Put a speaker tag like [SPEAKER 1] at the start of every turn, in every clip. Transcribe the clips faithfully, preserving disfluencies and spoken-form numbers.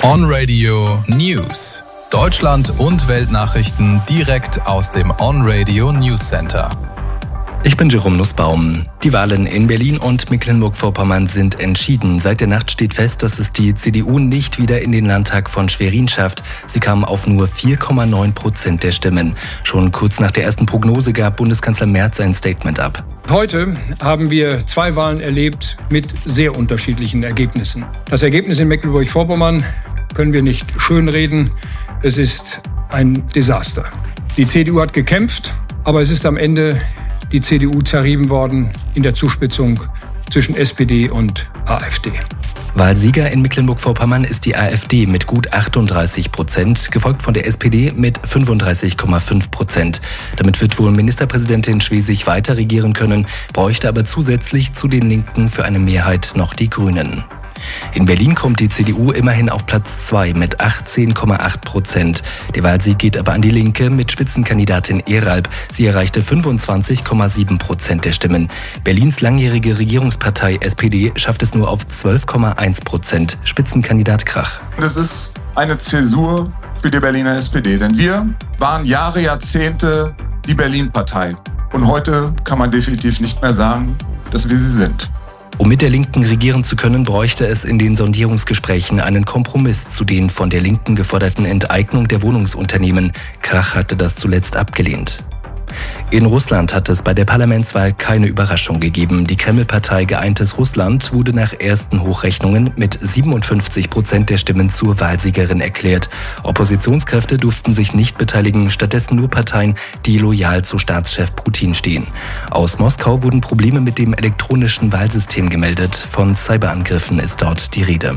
[SPEAKER 1] On Radio News. Deutschland und Weltnachrichten direkt aus dem On Radio News Center.
[SPEAKER 2] Ich bin Jerome Nussbaum. Die Wahlen in Berlin und Mecklenburg-Vorpommern sind entschieden. Seit der Nacht steht fest, dass es die C D U nicht wieder in den Landtag von Schwerin schafft. Sie kam auf nur vier Komma neun Prozent der Stimmen. Schon kurz nach der ersten Prognose gab Bundeskanzler Merz ein Statement ab.
[SPEAKER 3] Heute haben wir zwei Wahlen erlebt mit sehr unterschiedlichen Ergebnissen. Das Ergebnis in Mecklenburg-Vorpommern können wir nicht schönreden. Es ist ein Desaster. Die C D U hat gekämpft, aber es ist am Ende die C D U zerrieben worden in der Zuspitzung zwischen S P D und AfD.
[SPEAKER 2] Wahlsieger in Mecklenburg-Vorpommern ist die AfD mit gut achtunddreißig Prozent, gefolgt von der S P D mit fünfunddreißig Komma fünf Prozent. Damit wird wohl Ministerpräsidentin Schwesig weiter regieren können, bräuchte aber zusätzlich zu den Linken für eine Mehrheit noch die Grünen. In Berlin kommt die C D U immerhin auf Platz zwei mit achtzehn Komma acht Prozent. Der Wahlsieg geht aber an die Linke mit Spitzenkandidatin Eralb. Sie erreichte fünfundzwanzig Komma sieben Prozent der Stimmen. Berlins langjährige Regierungspartei S P D schafft es nur auf zwölf Komma eins Prozent. Spitzenkandidat Krach.
[SPEAKER 4] Das ist eine Zäsur für die Berliner S P D, denn wir waren Jahre, Jahrzehnte die Berlin-Partei. Und heute kann man definitiv nicht mehr sagen, dass wir sie sind.
[SPEAKER 2] Um mit der Linken regieren zu können, bräuchte es in den Sondierungsgesprächen einen Kompromiss zu den von der Linken geforderten Enteignung der Wohnungsunternehmen. Krach hatte das zuletzt abgelehnt. In Russland hat es bei der Parlamentswahl keine Überraschung gegeben. Die Kreml-Partei Geeintes Russland wurde nach ersten Hochrechnungen mit siebenundfünfzig Prozent der Stimmen zur Wahlsiegerin erklärt. Oppositionskräfte durften sich nicht beteiligen, stattdessen nur Parteien, die loyal zu Staatschef Putin stehen. Aus Moskau wurden Probleme mit dem elektronischen Wahlsystem gemeldet. Von Cyberangriffen ist dort die Rede.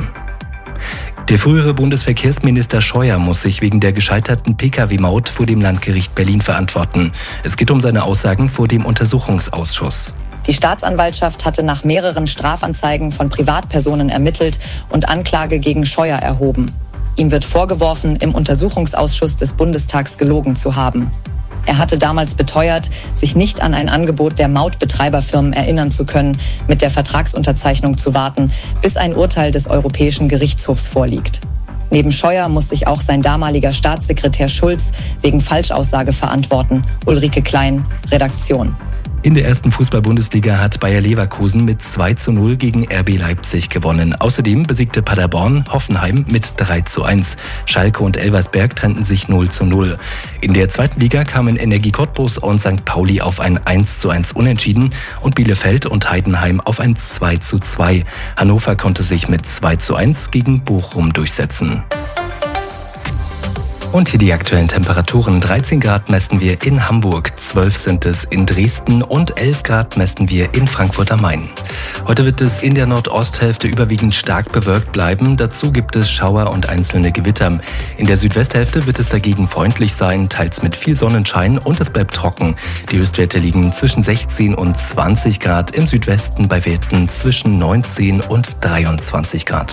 [SPEAKER 2] Der frühere Bundesverkehrsminister Scheuer muss sich wegen der gescheiterten Pkw-Maut vor dem Landgericht Berlin verantworten. Es geht um seine Aussagen vor dem Untersuchungsausschuss.
[SPEAKER 5] Die Staatsanwaltschaft hatte nach mehreren Strafanzeigen von Privatpersonen ermittelt und Anklage gegen Scheuer erhoben. Ihm wird vorgeworfen, im Untersuchungsausschuss des Bundestags gelogen zu haben. Er hatte damals beteuert, sich nicht an ein Angebot der Mautbetreiberfirmen erinnern zu können, mit der Vertragsunterzeichnung zu warten, bis ein Urteil des Europäischen Gerichtshofs vorliegt. Neben Scheuer muss sich auch sein damaliger Staatssekretär Schulz wegen Falschaussage verantworten. Ulrike Klein, Redaktion.
[SPEAKER 2] In der ersten Fußball-Bundesliga hat Bayer Leverkusen mit zwei zu null gegen R B Leipzig gewonnen. Außerdem besiegte Paderborn Hoffenheim mit drei zu eins. Schalke und Elversberg trennten sich null zu null. In der zweiten Liga kamen Energie Cottbus und Sankt Pauli auf ein eins zu eins Unentschieden und Bielefeld und Heidenheim auf ein zwei zu zwei. Hannover konnte sich mit zwei zu eins gegen Bochum durchsetzen. Und hier die aktuellen Temperaturen. dreizehn Grad messen wir in Hamburg, zwölf sind es in Dresden und elf Grad messen wir in Frankfurt am Main. Heute wird es in der Nordosthälfte überwiegend stark bewölkt bleiben. Dazu gibt es Schauer und einzelne Gewitter. In der Südwesthälfte wird es dagegen freundlich sein, teils mit viel Sonnenschein und es bleibt trocken. Die Höchstwerte liegen zwischen sechzehn und zwanzig Grad, im Südwesten bei Werten zwischen neunzehn und dreiundzwanzig Grad.